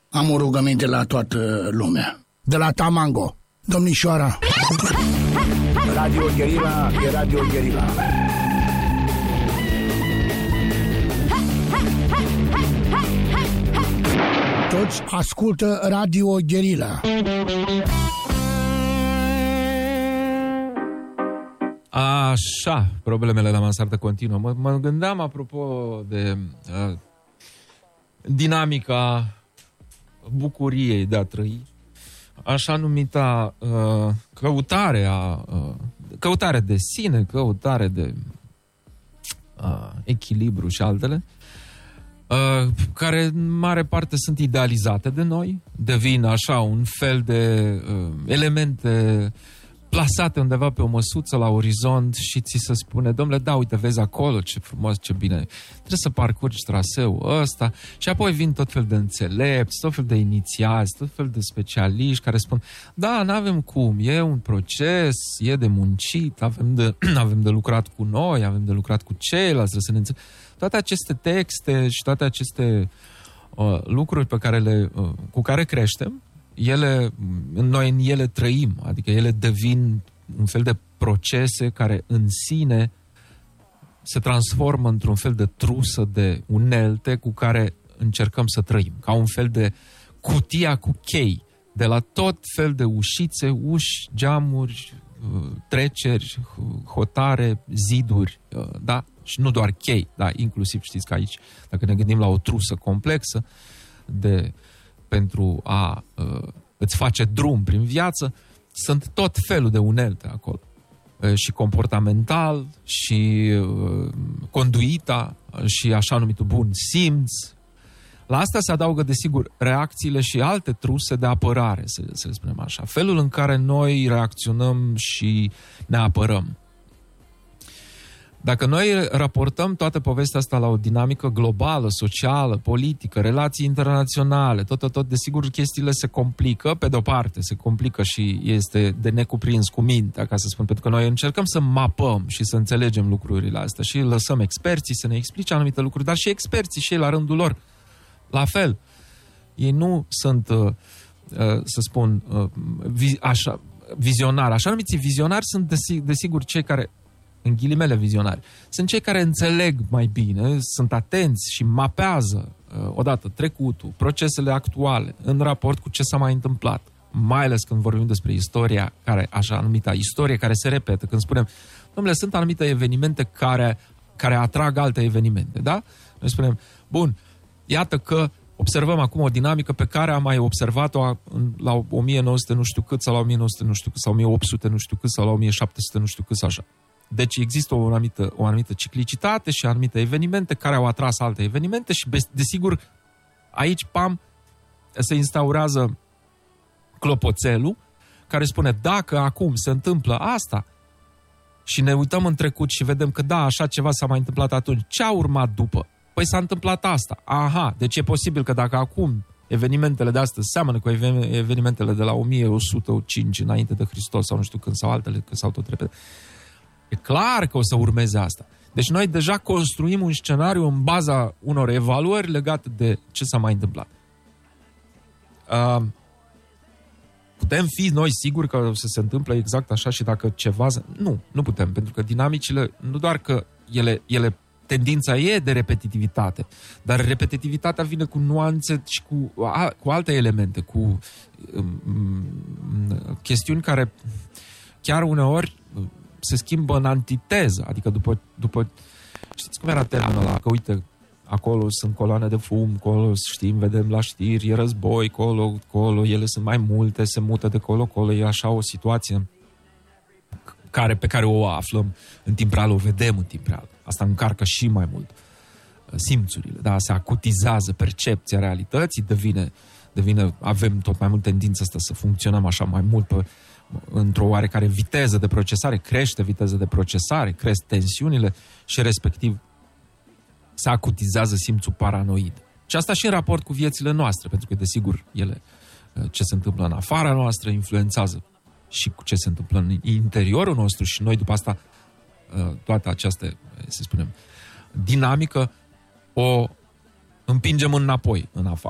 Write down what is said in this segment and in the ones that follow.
Am o rugăminte la toată lumea. De la Tamango, domnișoara. Radio Guerilla e Radio Guerilla. Toți ascultă Radio Guerilla. Așa, problemele la mansardă continuă. Mă gândeam apropo de dinamica bucuriei de a trăi, așa numita căutare de sine, căutare de echilibru și altele, care în mare parte sunt idealizate de noi, devin așa un fel de elemente plasate undeva pe o măsuță la orizont și ți se spune, domnule, da, uite, vezi acolo, ce frumos, ce bine, trebuie să parcurgi traseul ăsta și apoi vin tot fel de înțelepți, tot fel de inițiați, tot fel de specialiști care spun, da, n-avem cum, e un proces, e de muncit, avem de lucrat cu noi, avem de lucrat cu ceilalți, trebuie să ne înțelegem. Toate aceste texte și toate aceste lucruri pe care cu care creștem, noi în ele trăim, adică ele devin un fel de procese care în sine se transformă într-un fel de trusă de unelte cu care încercăm să trăim, ca un fel de cutia cu chei, de la tot fel de ușițe, uși, geamuri, treceri, hotare, ziduri, da? Și nu doar chei, da? Inclusiv știți că aici, dacă ne gândim la o trusă complexă pentru a îți face drum prin viață, sunt tot felul de unelte acolo. Și comportamental, și conduita, și așa numitul bun simț. La asta se adaugă, desigur, reacțiile și alte truse de apărare, să le spunem așa. Felul în care noi reacționăm și ne apărăm. Dacă noi raportăm toată povestea asta la o dinamică globală, socială, politică, relații internaționale, tot, desigur, chestiile se complică, pe de-o parte, se complică și este de necuprins cu mintea, ca să spun, pentru că noi încercăm să mapăm și să înțelegem lucrurile astea și lăsăm experții să ne explice anumite lucruri, dar și experții și ei, la rândul lor, la fel. Ei nu sunt, să spun, așa, vizionari. Așa numiți vizionari sunt, desigur, cei care, în ghilimele vizionari, sunt cei care înțeleg mai bine, sunt atenți și mapează odată trecutul, procesele actuale, în raport cu ce s-a mai întâmplat. Mai ales când vorbim despre istoria, așa numită istorie care se repetă, când spunem, dom'le, sunt anumite evenimente care atrag alte evenimente, da? Noi spunem, bun, iată că observăm acum o dinamică pe care am mai observat-o la 1900 nu știu cât, sau la 1900 nu știu cât, sau 1800 nu știu cât, sau la 1700 nu știu cât, sau așa. Deci există o anumită ciclicitate și anumite evenimente care au atras alte evenimente și, desigur, aici, se instaurează clopoțelul care spune, dacă acum se întâmplă asta și ne uităm în trecut și vedem că da, așa ceva s-a mai întâmplat atunci, ce a urmat după? Păi s-a întâmplat asta. Aha, deci e posibil că dacă acum evenimentele de astăzi seamănă cu evenimentele de la 1105 înainte de Hristos sau nu știu când, sau altele, că s-au tot repede. E clar că o să urmeze asta. Deci noi deja construim un scenariu în baza unor evaluări legate de ce s-a mai întâmplat. Putem fi noi siguri că o să se întâmple exact așa și dacă ceva... Nu putem, pentru că dinamicile, nu doar că ele tendința e de repetitivitate, dar repetitivitatea vine cu nuanțe și cu alte elemente, cu chestiuni care chiar uneori se schimbă în antiteză, adică după știți cum era termenul ăla, că uite, acolo sunt coloane de fum, acolo știm, vedem la știri, e război, colo, ele sunt mai multe, se mută de colo, e așa o situație pe care o aflăm în timp real, o vedem în timp real. Asta încarcă și mai mult simțurile, da? Se acutizează percepția realității, avem tot mai mult tendința asta să funcționăm așa mai mult într-o oarecare viteză de procesare, crește viteza de procesare, cresc tensiunile și respectiv se acutizează simțul paranoid. Și asta și în raport cu viețile noastre, pentru că, desigur, ele, ce se întâmplă în afara noastră, influențează și cu ce se întâmplă în interiorul nostru și noi după asta toată această, să spunem, dinamică o împingem înapoi, în afară.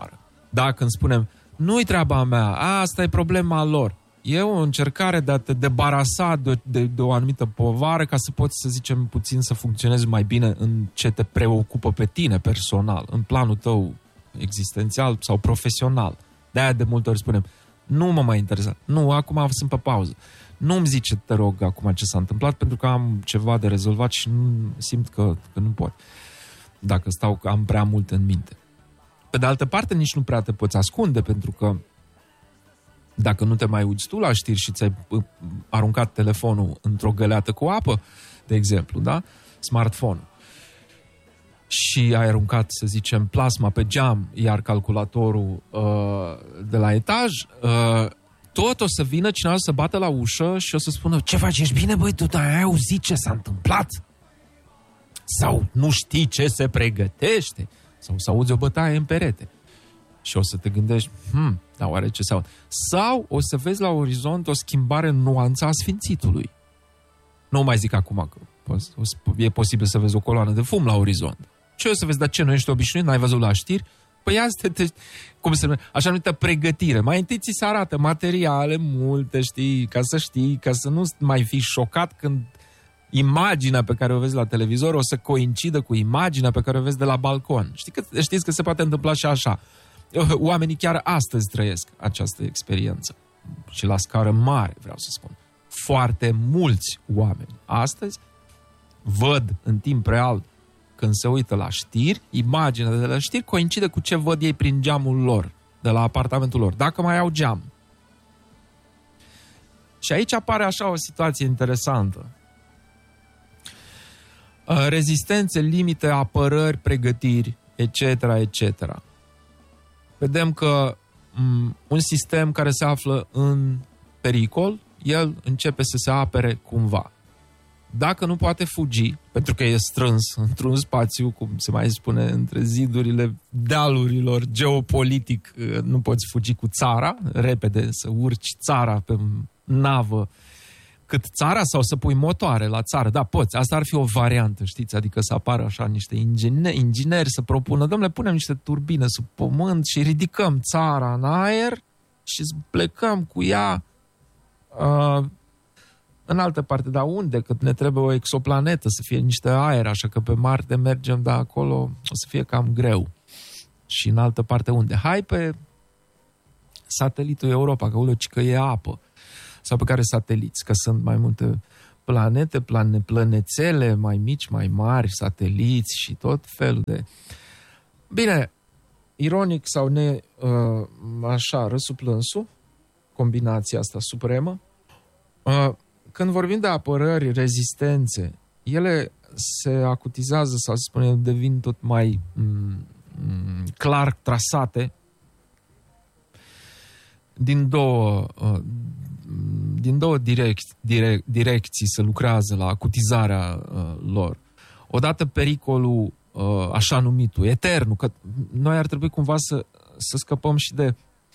Dacă îmi spunem, nu-i treaba mea, asta e problema lor. E o încercare de a te debarasa de o anumită povară ca să poți, să zicem, puțin să funcționezi mai bine în ce te preocupă pe tine personal, în planul tău existențial sau profesional. De-aia de multe ori spunem, nu mă mai interesează, nu, acum sunt pe pauză. Nu-mi zice, te rog, acum ce s-a întâmplat, pentru că am ceva de rezolvat și nu simt că nu pot. Dacă stau, am prea multe în minte. Pe de altă parte, nici nu prea te poți ascunde, pentru că dacă nu te mai uiți tu la știri și ți-ai aruncat telefonul într-o găleată cu apă, de exemplu, da? Smartphone. Și ai aruncat, să zicem, plasma pe geam, iar calculatorul de la etaj, tot o să vină cineva să bată la ușă și o să spună, ce faci, ești bine, băi, tu ai auzit ce s-a întâmplat? Sau nu știi ce se pregătește? Sau să auzi o bătaie în perete. Și o să te gândești, dar oare ce se aude? Sau o să vezi la orizont o schimbare în nuanța asfințitului. Nu mai zic acum că e posibil să vezi o coloană de fum la orizont. Ce o să vezi? Dar ce, nu ești obișnuit? N-ai văzut la știri? Păi asta cum se numește? Așa numită pregătire. Mai întâi ți se arată materiale multe, știi, ca să nu mai fii șocat când imaginea pe care o vezi la televizor o să coincidă cu imaginea pe care o vezi de la balcon. Știți că se poate întâmpla și așa. Oamenii chiar astăzi trăiesc această experiență. Și la scară mare, vreau să spun. Foarte mulți oameni astăzi văd în timp real, când se uită la știri, imaginea de la știri coincide cu ce văd ei prin geamul lor, de la apartamentul lor, dacă mai au geam. Și aici apare așa o situație interesantă. Rezistențe, limite, apărări, pregătiri, etc., etc. Vedem că un sistem care se află în pericol, el începe să se apere cumva. Dacă nu poate fugi, pentru că e strâns într-un spațiu, cum se mai spune, între zidurile dealurilor geopolitic, nu poți fugi cu țara, repede să urci țara pe navă, cât țara, sau să pui motoare la țară. Da, poți. Asta ar fi o variantă, știți? Adică să apară așa niște ingineri să propună, dom'le, punem niște turbine sub pământ și ridicăm țara în aer și plecăm cu ea în altă parte. Dar unde? Că ne trebuie o exoplanetă, să fie niște aer, așa că pe Marte mergem, dar acolo o să fie cam greu. Și în altă parte unde? Hai pe satelitul Europa, că acolo că e apă. Sau pe care sateliți, că sunt mai multe planete, planețele mai mici, mai mari, sateliți și tot felul de... Bine, ironic sau așa, râsul plânsul, combinația asta supremă, când vorbim de apărări, rezistențe, ele se acutizează sau, să spunem, devin tot mai clar trasate din două direcții se lucrează la acutizarea lor. Odată pericolul așa numitul, eternul, că noi ar trebui cumva să scăpăm și de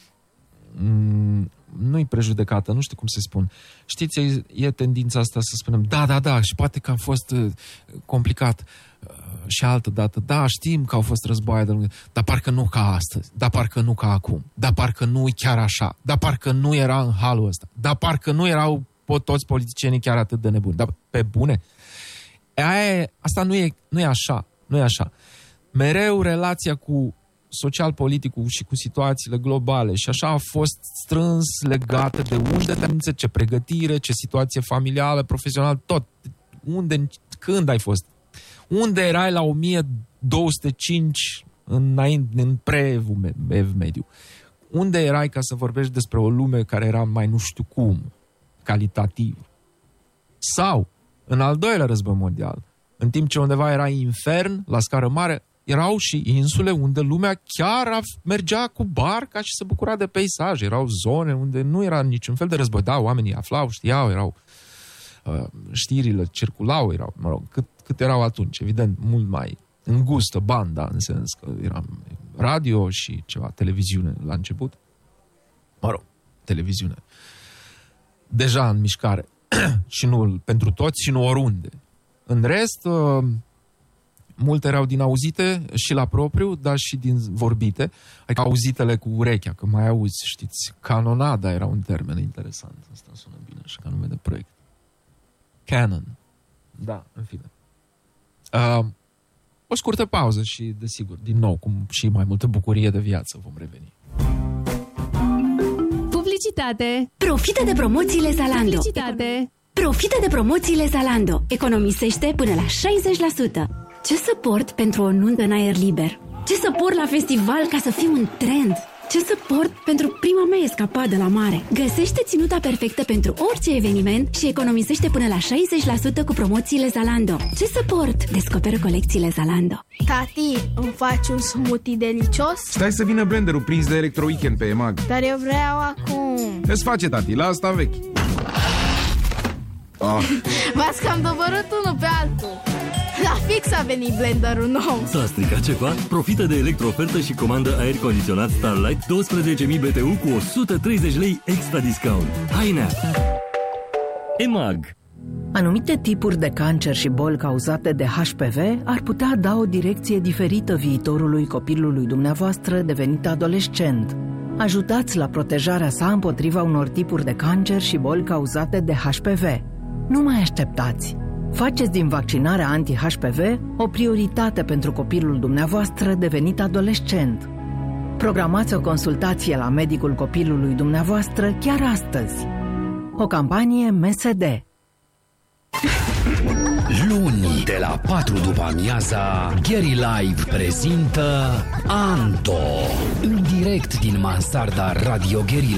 nu-i prejudecată, nu știu cum să spun. Știți, e tendința asta să spunem, da, și poate că a fost complicat și altă dată, da, știm că au fost războaie, dar parcă nu ca astăzi, dar parcă nu ca acum, dar parcă nu e chiar așa, dar parcă nu era în halul ăsta, dar parcă nu erau toți politicienii chiar atât de nebuni. Dar pe bune? Asta nu e așa, nu e așa. Mereu relația cu social-politicul și cu situațiile globale și așa a fost strâns legată de unde te ce pregătire, ce situație familială, profesională, tot. Unde, când ai fost? Unde erai la 1205 în pre-ev mediu? Unde erai ca să vorbești despre o lume care era mai nu știu cum, calitativ? Sau, în al doilea război mondial, în timp ce undeva era infern, la scară mare, erau și insule unde lumea chiar mergea cu barca și se bucura de peisaj. Erau zone unde nu era niciun fel de război. Da, oamenii aflau, știau, erau știrile circulau, erau, mă rog, cât erau atunci. Evident, mult mai îngustă banda, în sens că era radio și ceva, televiziune la început. Mă rog, televiziune. Deja în mișcare. Și nu pentru toți și nu oriunde. În rest, Multe erau din auzite și la propriu, dar și din vorbite. Adică auzitele cu urechea, că mai auzi, știți. Canonada era un termen interesant. Asta sună bine, așa ca nume de proiect. Canon. Da, în fine. O scurtă pauză și, desigur, din nou, cum și mai multă bucurie de viață, vom reveni. Publicitate! Profită de promoțiile Zalando! Publicitate! Profită de promoțiile Zalando! Economisește până la 60%! Ce să port pentru o nuntă în aer liber? Ce să port la festival ca să fiu un trend? Ce să port pentru prima mea escapadă la mare? Găsește ținuta perfectă pentru orice eveniment și economisește până la 60% cu promoțiile Zalando. Ce să port? Descoperă colecțiile Zalando. Tati, îmi faci un smoothie delicios? Stai să vină blenderul prins de Electro Weekend pe EMAG. Dar eu vreau acum. Îți face, tati, la asta vechi. V-ați cam dobărât unul pe altul. La fix a venit blenderul nou. S-a stricat ceva? Profită de electro-ofertă și comandă aer condiționat Starlight 12.000 BTU cu 130 lei extra discount. Hai nea! EMAG. Anumite tipuri de cancer și boli cauzate de HPV ar putea da o direcție diferită viitorului copilului dumneavoastră devenit adolescent. Ajutați la protejarea sa împotriva unor tipuri de cancer și boli cauzate de HPV. Nu mai așteptați! Faceți din vaccinarea anti-HPV o prioritate pentru copilul dumneavoastră devenit adolescent. Programați o consultație la medicul copilului dumneavoastră chiar astăzi. O campanie MSD. Luni, de la 4 după amiaza, Gary Live prezintă Anto, în direct din mansarda Radio Guerilla.